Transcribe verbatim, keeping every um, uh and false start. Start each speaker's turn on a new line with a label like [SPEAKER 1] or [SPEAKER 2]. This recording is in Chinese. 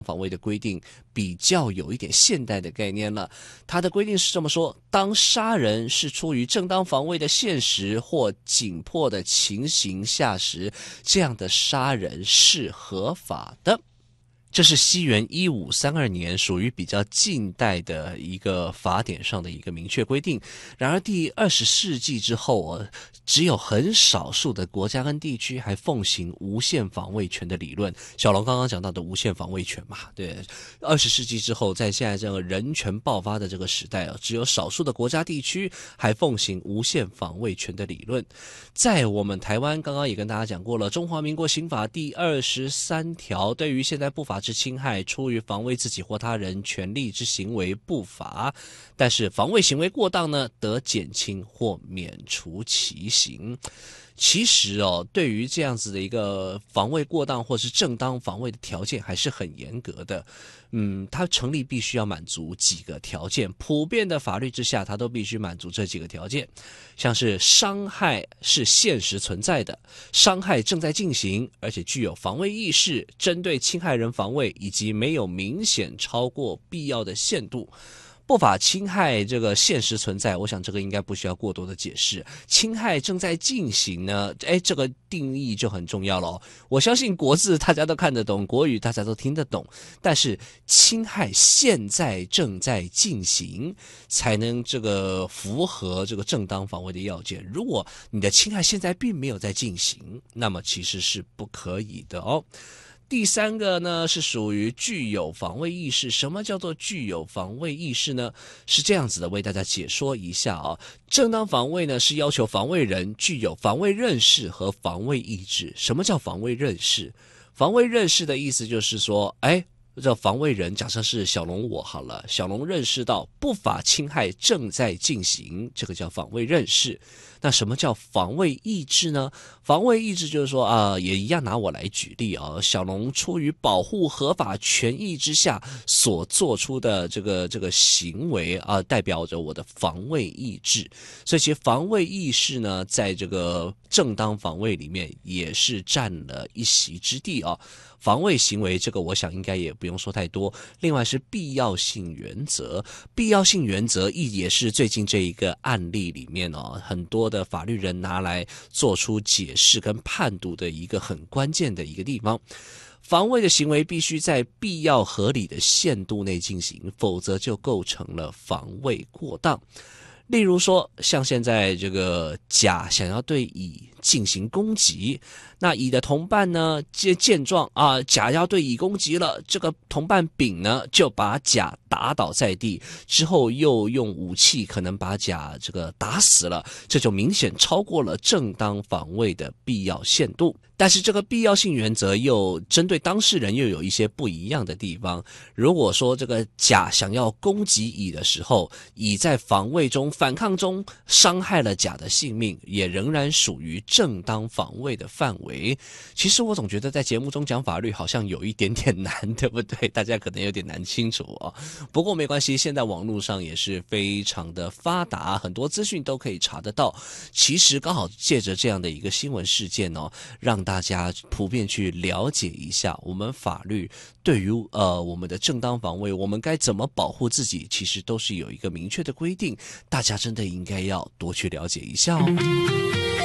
[SPEAKER 1] 防卫的规定比较有一点现代的概念了。它的规定是这么说：当杀人是出于正当防卫的现实或紧迫的情形下时，这样的杀人是合法的。这是西元一五三二年，属于比较近代的一个法典上的一个明确规定。然而第二十世纪之后啊，只有很少数的国家跟地区还奉行无限防卫权的理论。小龙刚刚讲到的无限防卫权嘛，对，二十世纪之后，在现在这个人权爆发的这个时代啊，只有少数的国家地区还奉行无限防卫权的理论。在我们台湾，刚刚也跟大家讲过了，中华民国刑法第二十三条对于现在不法之侵害出于防卫自己或他人权利之行为不罚，但是防卫行为过当呢，得减轻或免除其刑。其实哦，对于这样子的一个防卫过当或是正当防卫的条件还是很严格的。嗯，它成立必须要满足几个条件，普遍的法律之下，它都必须满足这几个条件，像是伤害是现实存在的，伤害正在进行，而且具有防卫意识，针对侵害人防卫，以及没有明显超过必要的限度。不法侵害这个现实存在，我想这个应该不需要过多的解释。侵害正在进行呢，哎，这个定义就很重要了。我相信国字大家都看得懂，国语大家都听得懂，但是侵害现在正在进行，才能这个符合这个正当防卫的要件。如果你的侵害现在并没有在进行，那么其实是不可以的哦。第三个呢是属于具有防卫意识。什么叫做具有防卫意识呢？是这样子的，为大家解说一下啊。正当防卫呢是要求防卫人具有防卫认识和防卫意志。什么叫防卫认识？防卫认识的意思就是说，哎，这防卫人假设是小龙我好了，小龙认识到不法侵害正在进行，这个叫防卫认识。那什么叫防卫意志呢？防卫意志就是说啊、呃，也一样拿我来举例啊，小龙出于保护合法权益之下所做出的这个这个行为啊、呃，代表着我的防卫意志。所以其实防卫意识呢，在这个正当防卫里面也是占了一席之地啊。防卫行为这个我想应该也不用说太多。另外是必要性原则，必要性原则也是最近这一个案例里面哦，很多的法律人拿来做出解释跟判读的一个很关键的一个地方。防卫的行为必须在必要合理的限度内进行，否则就构成了防卫过当。例如说，像现在这个甲想要对乙进行攻击，那乙的同伴呢见见状啊，甲要对乙攻击了，这个同伴丙呢就把甲打倒在地，之后又用武器可能把甲这个打死了，这就明显超过了正当防卫的必要限度。但是这个必要性原则又针对当事人又有一些不一样的地方。如果说这个甲想要攻击乙的时候，乙在防卫中反抗中伤害了甲的性命，也仍然属于正当防卫的范围。其实我总觉得在节目中讲法律好像有一点点难，对不对？大家可能有点难清楚哦。不过没关系，现在网络上也是非常的发达，很多资讯都可以查得到。其实刚好借着这样的一个新闻事件哦，让大家普遍去了解一下我们法律对于呃我们的正当防卫，我们该怎么保护自己，其实都是有一个明确的规定，大家真的应该要多去了解一下哦。